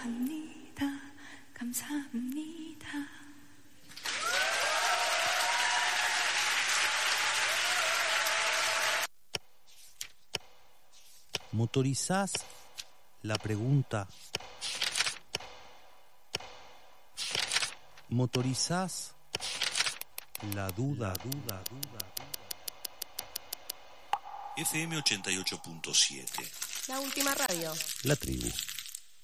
감사합니다. 감사합니다. ¿Motorizás la pregunta? ¿Motorizás la duda? FM 88.7. La última radio. La tribu.